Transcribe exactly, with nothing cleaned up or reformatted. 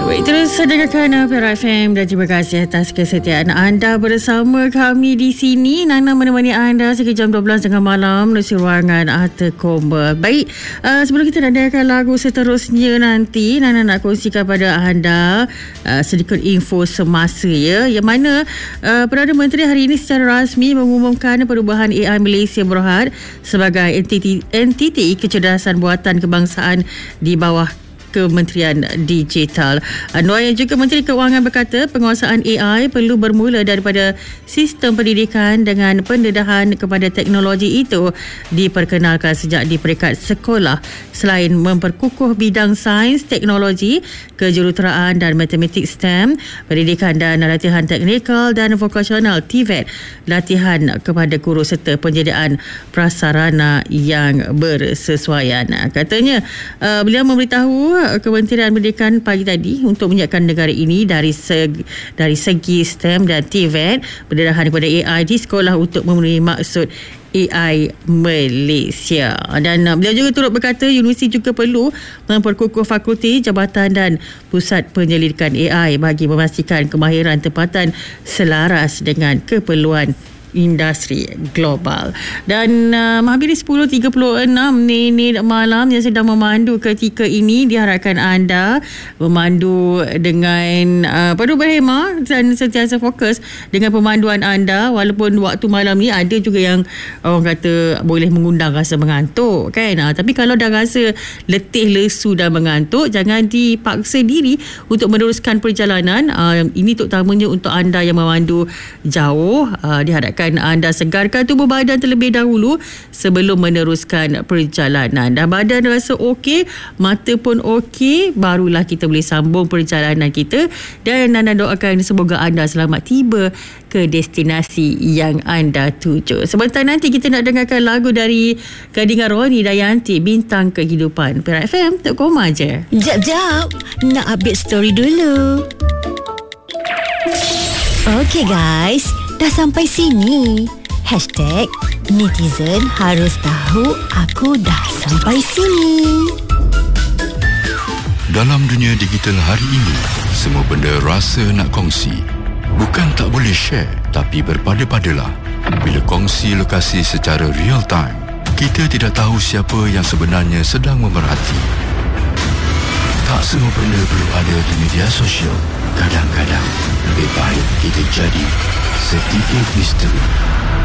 Baik, terus dengarkan P R F M dan terima kasih atas kesetiaan anda bersama kami di sini. Nana menemani anda sehingga jam dua belas tengah malam melalui ruangan Harta Komba. Baik, uh, sebelum kita nak dengarkan lagu seterusnya nanti, Nana nak kongsikan pada anda uh, sedikit info semasa ya, yang mana uh, Perdana Menteri hari ini secara rasmi mengumumkan perubahan A I Malaysia Berhad sebagai entiti, entiti kecerdasan buatan kebangsaan di bawah Kementerian Digital. Anwar yang juga Menteri Keuangan berkata penguasaan A I perlu bermula daripada sistem pendidikan dengan pendedahan kepada teknologi itu diperkenalkan sejak di peringkat sekolah. Selain memperkukuh bidang sains, teknologi, kejuruteraan dan matematik STEM, pendidikan dan latihan teknikal dan vokasional T V E T, latihan kepada guru serta penyediaan prasarana yang bersesuaian. Katanya uh, beliau memberitahu Kementerian Pendidikan pagi tadi untuk menyiapkan negara ini dari segi, dari segi STEM dan T V E T, pendedahan kepada A I di sekolah untuk memenuhi maksud A I Malaysia. Dan uh, beliau juga turut berkata universiti juga perlu memperkukuh fakulti, jabatan dan pusat penyelidikan A I bagi memastikan kemahiran tempatan selaras dengan keperluan industri global. Dan uh, menghampiri sepuluh tiga puluh enam minit malam yang sedang memandu ketika ini, diharapkan anda memandu dengan uh, penuh berhemah dan sentiasa fokus dengan pemanduan anda, walaupun waktu malam ni ada juga yang orang kata boleh mengundang rasa mengantuk kan. Uh, tapi kalau dah rasa letih, lesu dan mengantuk, jangan dipaksa diri untuk meneruskan perjalanan. Uh, ini terutamanya untuk anda yang memandu jauh. Uh, diharapkan anda segarkan tubuh badan terlebih dahulu sebelum meneruskan perjalanan. Dan badan rasa okey, mata pun okey, barulah kita boleh sambung perjalanan kita. Dan anda doakan semoga anda selamat tiba ke destinasi yang anda tuju. Sebentar nanti kita nak dengarkan lagu dari Gadingan Roni Dayanti, Bintang Kehidupan. P R F M, tak koma je. Jap-jap, nak update story dulu. Okay guys, dah sampai sini. Hashtag netizen harus tahu aku dah sampai sini. Dalam dunia digital hari ini, semua benda rasa nak kongsi. Bukan tak boleh share, tapi berpada-padalah. Bila kongsi lokasi secara real time, kita tidak tahu siapa yang sebenarnya sedang memerhati. Tak semua benda perlu ada di media sosial. Kadang-kadang lebih baik kita jadi sedikit misteri